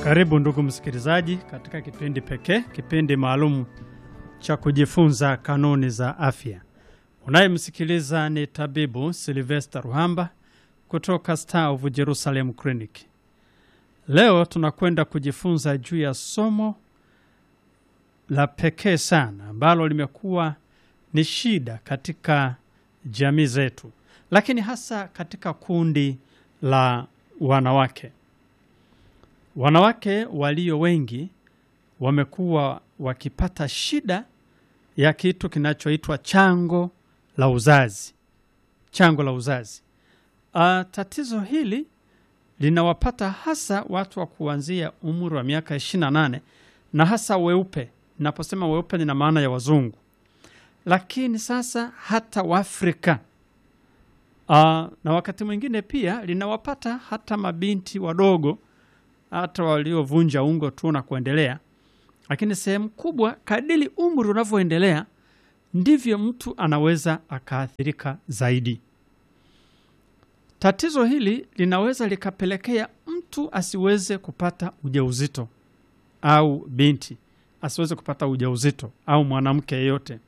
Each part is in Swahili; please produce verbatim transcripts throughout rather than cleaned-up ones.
Karibu ndugu msikilizaji katika kipindi pekee, kipindi maalum cha kujifunza kanuni za afya. Unayemsikiliza ni tabibu Sylvester Ruhamba kutoka Star of Jerusalem Clinic. Leo tunakwenda kujifunza juu ya somo la pekee sana ambalo limekuwa ni shida katika jamii zetu, lakini hasa katika kundi la wanawake. Wanawake walio wengi wamekuwa wakipata shida ya kitu kinachoitwa chango la uzazi. Chango la uzazi. Uh, tatizo hili linawapata hasa watu wa kuanzia umri wa miaka ishirini na nane na hasa weupe. Naposema weupe nina maana ya wazungu. Lakini sasa hata Waafrika. Uh, na wakati mwingine pia linawapata hata mabinti wadogo, hata waliovunja ungo tu na kuendelea. Lakini sehemu kubwa kadiri umri unavyoendelea ndivyo mtu anaweza akaathirika zaidi. Tatizo hili linaweza likapelekea mtu asiweze kupata ujauzito, au binti asiweze kupata ujauzito, au mwanamke yeyote.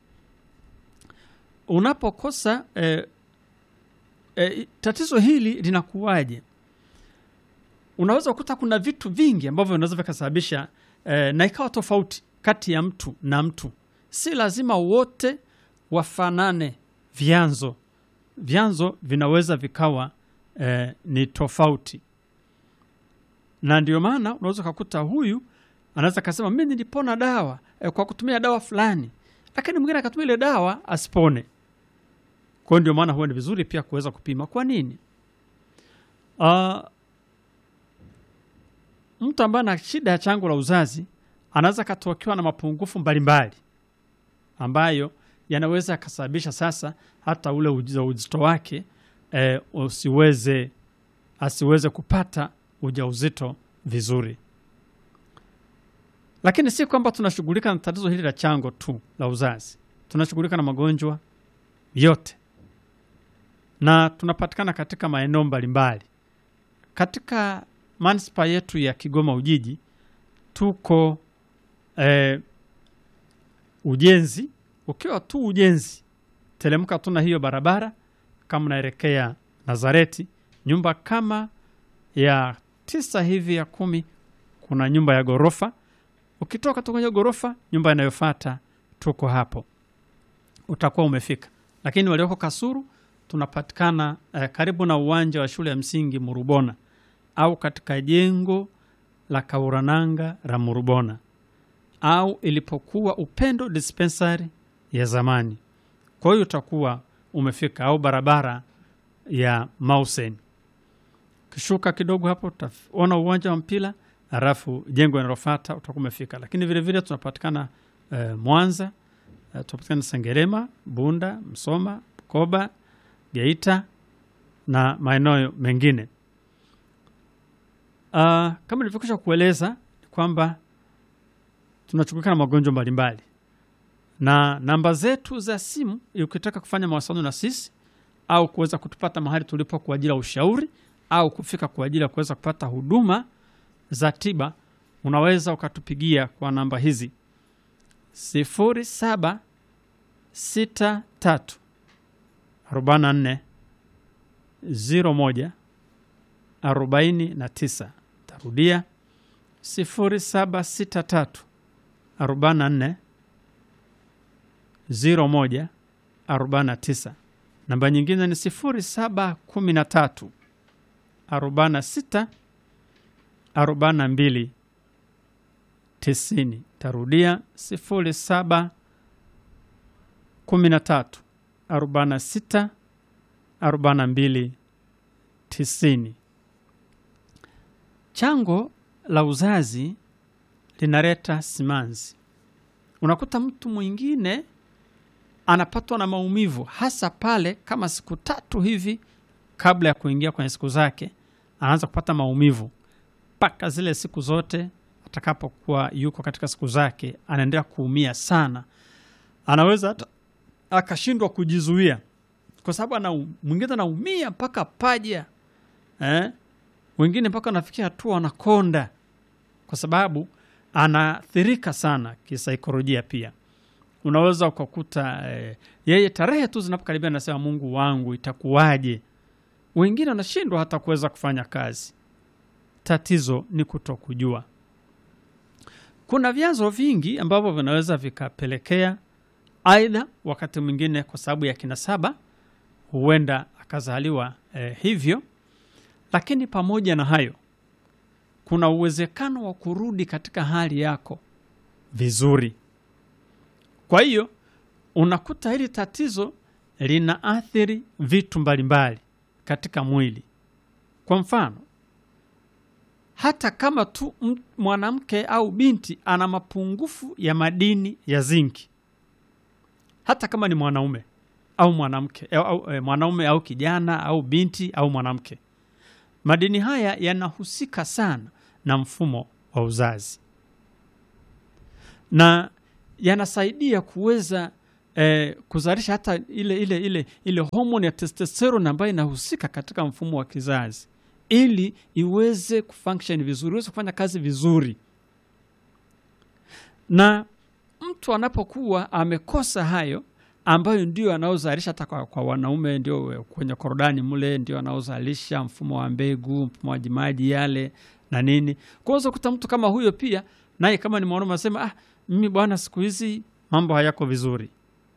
Unapokosa eh, eh, tatizo hili linakuwaje? Unaweza kukuta kuna vitu vingi ambavyo vinaweza vikasababisha eh, na ikawa tofauti kati ya mtu na mtu. Si lazima wote wafanane vyanzo. Vyanzo vinaweza vikawa eh, ni tofauti. Na ndio maana unaweza kukuta huyu anaweza kusema mimi nilipona dawa eh, kwa kutumia dawa fulani, lakini mwingine akatumia ile dawa asipone. Kwa ndio maana huwa ni vizuri pia kuweza kupima kwa nini. Ah uh, Mtu ambaye ana shida ya chango la uzazi anaweza katokewa na mapungufu mbalimbali ambayo yanaweza kusababisha sasa hata ule ujauzito wake e, usiweze asiweze kupata ujauzito vizuri. Lakini si kwamba tunashughulika na tatizo hili la chango tu la uzazi. Tunashughulika na magonjwa yote. Na tunapatikana katika maeneo mbalimbali. Katika manispa yetu ya Kigoma Ujiji tuko eh, ujenzi. Ukiwa tu ujenzi, telemka tuna hiyo barabara kama unaelekea Nazareti, nyumba kama ya tisa hivi ya kumi, kuna nyumba ya gorofa. Ukitoka tu kwenye gorofa, nyumba inayofuata tuko hapo, utakuwa umefika. Lakini walioko Kasuru tunapatikana eh, karibu na uwanja wa shule ya msingi Murubona, au katika jengo la Kaurananga la Murubona, au ilipokuwa Upendo dispensary ya zamani. Kwa hiyo utakuwa umefika, au barabara ya Mausen. Kishuka kidogo hapo utaona uwanja wa mpira, halafu jengo linalofuata utakuwa umefika. Lakini vile vile tunapatikana eh, Mwanza, eh, tunapatikana Sengerema, Bunda, Msoma, Koba, Geita na maeneo mengine. Uh, kama nilivyokwisha kueleza kwamba tunachukua na magonjwa mbalimbali. Na namba zetu za simu ukitaka kufanya mawasiliano na sisi au kuweza kutupata mahali tulipo kwa ajili ya ushauri au kufika kwa ajili ya kuweza kupata huduma za tiba, unaweza ukatupigia kwa namba hizi: sifuri saba sita tatu arobaini na nne ziro moja arobaini na tisa. Tarudia sifuri saba sita tatu arobaini na nne ziro moja arobaini na tisa. Namba nyingine ni sifuri saba kumi na tatu arobaini na sita arobaini na mbili tisini. Tarudia sifuri saba kumi na tatu arobaini na sita arobaini na mbili tisini. Chango la uzazi linaleta simanzi. Unakuta mtu mwingine anapatwa na maumivu hasa pale kama siku tatu hivi kabla ya kuingia kwenye siku zake, anaanza kupata maumivu mpaka zile siku zote atakapokuwa yuko katika siku zake anaendelea kuumia sana. Anaweza hata akashindwa kujizuia kwa sababu ana mwingine anaumia mpaka paja. Eh? Wengine mpaka nafikia hatua anakonda kwa sababu anaathirika sana kisaikolojia pia. Unaweza ukakuta eh, yeye tarehe tu zinapokaribia anasema Mungu wangu itakuwaje? Wengine wanashindwa hata kuweza kufanya kazi. Tatizo ni kutokujua. Kuna vyanzo vingi ambavyo vinaweza vikapelekea, aidha wakati mwingine kwa sababu ya kinasaba huenda akazaliwa eh, hivyo, lakini pamoja na hayo kuna uwezekano wa kurudi katika hali yako vizuri. Kwa hiyo unakuta hili tatizo linaathiri vitu mbalimbali katika mwili. Kwa mfano, hata kama tu mwanamke au binti ana mapungufu ya madini ya zinki, hata kama ni mwanaume au mwanamke au, au, e, mwanaume au kijana au binti au mwanamke, madini haya yanahusika sana na mfumo wa uzazi na yanasaidia kuweza eh, kuzalisha hata ile ile ile ile homoni ya testosterone ambayo inahusika katika mfumo wa kizazi, ili iweze kufunction vizuri, iweze kufanya kazi vizuri. Na mtu anapokuwa amekosa hayo ambayo ndio anaozalisha hata kwa, kwa wanaume, ndio kwenye korodani mule ndio anaozalisha mfumo wa mbegu, mfumo wa jimaji yale na nini. Kwa hiyo kuta mtu kama huyo pia naye kama ni mwanaume asema ah, mimi bwana siku hizi mambo hayako vizuri.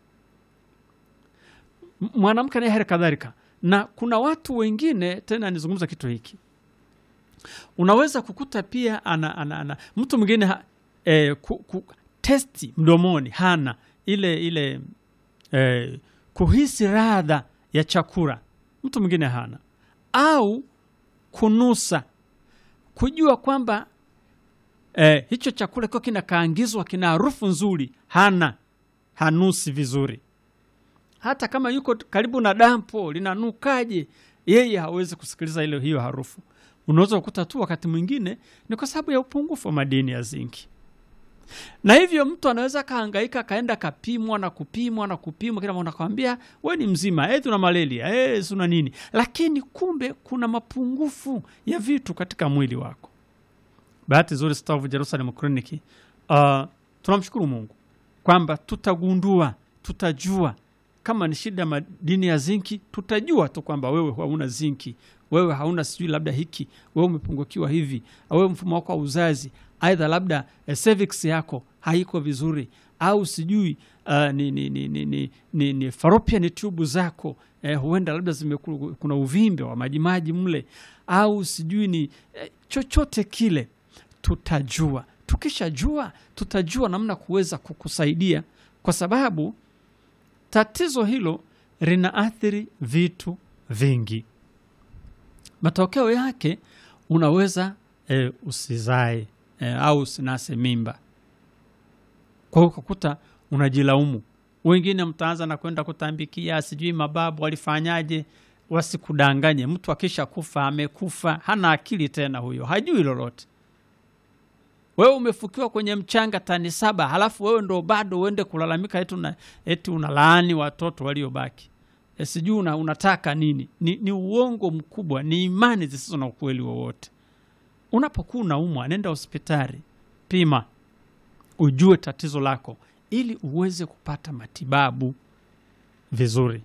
Mwanamke naye hali kadhalika. Na kuna watu wengine tena, nizungumza kitu hiki, unaweza kukuta pia ana, ana, ana mtu mwingine ha, eh, ku, ku, testi mdomoni hana ile ile eh, kuhisi ladha ya chakula, mtu mwingine hana, au kunusa, kujua kwamba eh, hicho chakula kwa kina kaangizwa kina harufu nzuri, hana, hanusi vizuri. Hata kama yuko karibu na dampo linanukaje, yeye hawezi kusikiliza ile hiyo harufu. Unaweza kukuta tu wakati mwingine ni kwa sababu ya upungufu wa madini ya zinki. Na hivyo mtu anaweza kahangaika kaenda kapimwa na kupimwa na kupimwa, kila mtu anakuambia wewe ni mzima, eh tuna malaria, eh una nini, lakini kumbe kuna mapungufu ya vitu katika mwili wako. Bahati nzuri Star of Jerusalem Clinic, uh, tunamshukuru Mungu kwamba tutagundua, tutajua kama ni shida madini ya zinki, tutajua tu kwamba wewe hauna zinki, wewe hauna sijui labda hiki, wewe umepungukiwa hivi, au wewe mfumo wako wa uzazi, aidha labda eh, cervix yako haiko vizuri, au sijui uh, ni ni ni ni ni, ni, ni fallopian tube zako eh, huenda labda zimekuwa kuna uvimbe wa majimaji mle, au sijui ni eh, chochote kile, tutajua. Tukishajua tutajua namna kuweza kukusaidia, kwa sababu tatizo hilo linaathiri vitu vingi. Matokeo yake unaweza e, usizae e, au usinase mimba. Kwa hiyo kukuta unajilaumu. Wengine mtaanza na kwenda kutambikia sijui mababu walifanyaje. Wasikudanganye, mtu akisha kufa amekufa, hana akili tena huyo, hajui lolote. Wewe umefukiwa kwenye mchanga tani saba, halafu wewe ndo bado uende kulalamika eti una eti unalaani watoto waliobaki. E, sijui una, unataka nini? Ni, ni uongo mkubwa, ni imani zisizo na ukweli wowote. Unapokuwa unaumwa, nenda hospitali, pima, ujue tatizo lako ili uweze kupata matibabu vizuri.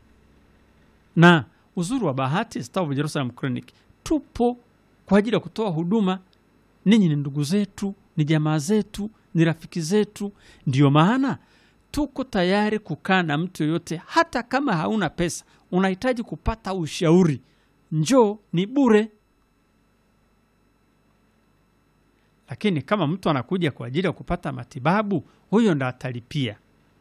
Na uzuri wa bahati Star of Jerusalem Clinic, tupo kwa ajili ya kutoa huduma. Ninyi ni ndugu zetu, ni jamaa zetu, ni rafiki zetu. Ndio maana tuko tayari kukaa na mtu yoyote, hata kama hauna pesa, unahitaji kupata ushauri, njoo, ni bure. Lakini kama mtu anakuja kwa ajili ya kupata matibabu, huyo ndo atalipia.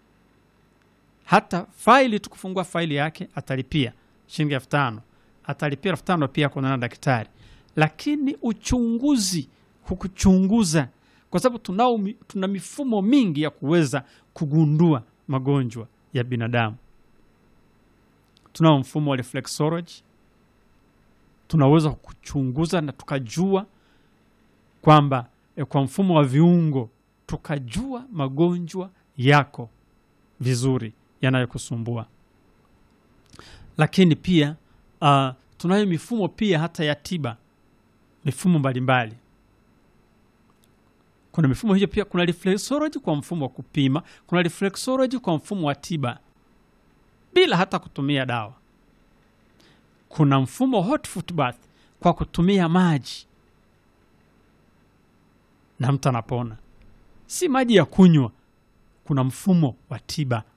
Hata faili, tukufungua faili yake atalipia shilingi elfu tano, atalipia elfu tano pia kuonana na daktari. Lakini uchunguzi, hukuchunguza, kwa sababu tunao tuna mifumo mingi ya kuweza kugundua magonjwa ya binadamu. Tunao mfumo wa reflexology, tunaweza kuchunguza na tukajua kwamba e, kwa mfumo wa viungo tukajua magonjwa yako vizuri yanayokusumbua. Lakini pia uh, tunayo mifumo pia hata ya tiba, mifumo mbalimbali. Kuna mifumo hiyo pia. Kuna reflexology kwa mfumo wa kupima, kuna reflexology kwa mfumo wa tiba bila hata kutumia dawa. Kuna mfumo hot foot bath kwa kutumia maji na mtu anapona, si maji ya kunywa. Kuna mfumo wa tiba